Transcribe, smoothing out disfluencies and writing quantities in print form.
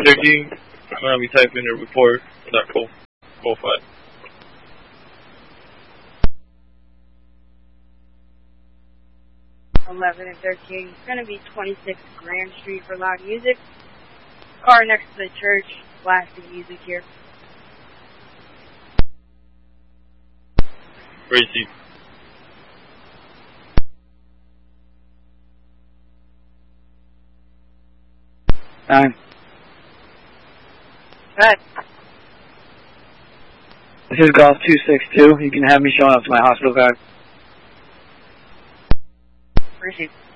1113, we type in a report for that call. Call 5. Eleven and 13. It's going to be 26 Grand Street for loud music. Car next to the church, blasting music here. Receive. Nine. Go ahead. This is Golf 262. You can have me showing up to my hospital card. Receive.